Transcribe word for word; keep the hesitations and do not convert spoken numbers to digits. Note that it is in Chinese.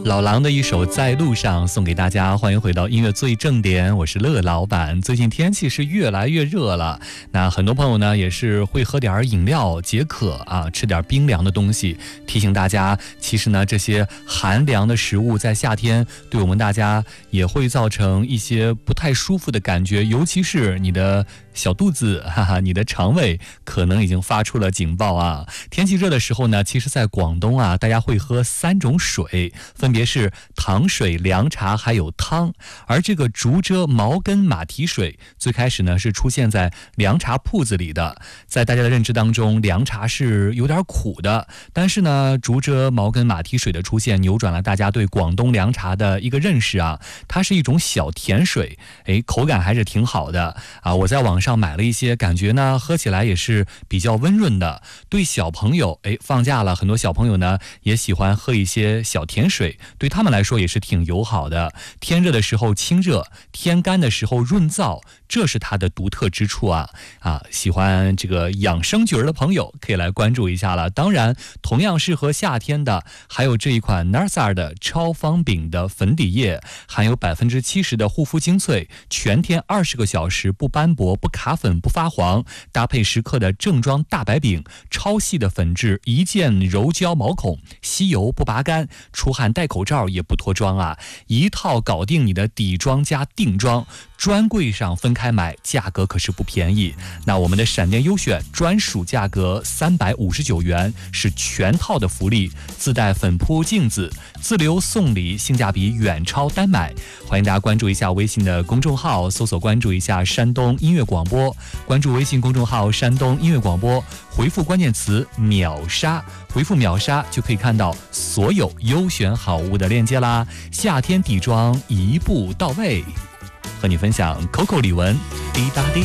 老狼的一首《在路上》送给大家，欢迎回到音乐最正点，我是乐老板。最近天气是越来越热了，那很多朋友呢也是会喝点饮料解渴啊，吃点冰凉的东西。提醒大家，其实呢这些寒凉的食物在夏天对我们大家也会造成一些不太舒服的感觉，尤其是你的小肚子，哈哈，你的肠胃可能已经发出了警报啊。天气热的时候呢，其实在广东啊，大家会喝三种水，分别是糖水、凉茶还有汤。而这个竹蔗茅根马蹄水最开始呢是出现在凉茶铺子里的。在大家的认知当中，凉茶是有点苦的，但是呢竹蔗茅根马蹄水的出现扭转了大家对广东凉茶的一个认识啊。它是一种小甜水，诶，口感还是挺好的啊。我在网上买了一些，感觉呢喝起来也是比较温润的。对小朋友，诶，放假了，很多小朋友呢也喜欢喝一些小甜水，对他们来说也是挺友好的。天热的时候清热，天干的时候润燥，这是它的独特之处啊！啊，喜欢这个养生局的朋友可以来关注一下了。当然，同样适合夏天的还有这一款 Narsar 的超方饼的粉底液，含有百分之七十的护肤精粹，全天二十个小时不斑驳、不卡粉、不发黄，搭配十克的正装大白饼，超细的粉质，一键柔焦毛孔，吸油不拔干，出汗戴口罩也不脱妆啊！一套搞定你的底妆加定妆，专柜上分开买，价格可是不便宜。那我们的闪电优选专属价格三百五十九元，是全套的福利，自带粉扑镜子，自留送礼，性价比远超单买。欢迎大家关注一下微信的公众号，搜索关注一下山东音乐广播，关注微信公众号山东音乐广播，回复关键词秒杀，回复秒杀就可以看到所有优选好物的链接啦。夏天底妆一步到位，和你分享 Coco 李玟滴答滴。